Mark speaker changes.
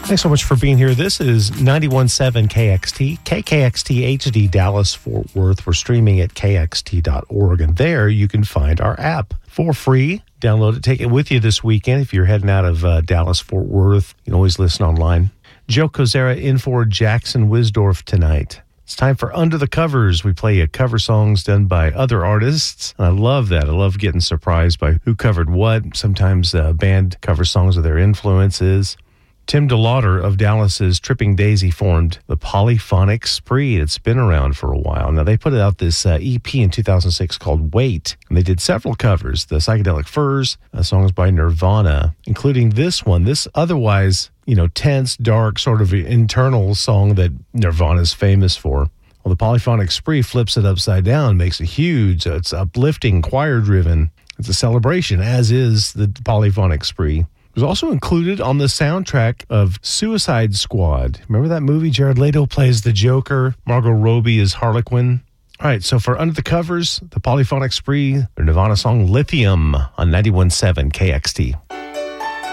Speaker 1: Thanks so much for being here. This is 91.7 KXT, KKXT HD Dallas Fort Worth. We're streaming at kxt.org, and there you can find our app for free. Download it, take it with you this weekend. If you're heading out of Dallas Fort Worth, you can always listen online. Joe Kozera in for Jackson Wisdorf tonight. It's time for Under the Covers. We play cover songs done by other artists. And I love that. I love getting surprised by who covered what. Sometimes a band covers songs of their influences. Tim DeLauder of Dallas's Tripping Daisy formed the Polyphonic Spree. It's been around for a while. Now, they put out this EP in 2006 called Wait, and they did several covers. The Psychedelic Furs, songs by Nirvana, including this one, this otherwise, tense, dark, sort of internal song that Nirvana's famous for. Well, the Polyphonic Spree flips it upside down, makes it huge. It's uplifting, choir-driven. It's a celebration, as is the Polyphonic Spree. It was also included on the soundtrack of Suicide Squad. Remember that movie? Jared Leto plays the Joker. Margot Robbie is Harlequin. All right, so for Under the Covers, the Polyphonic Spree, their Nirvana song Lithium on 91.7 KXT.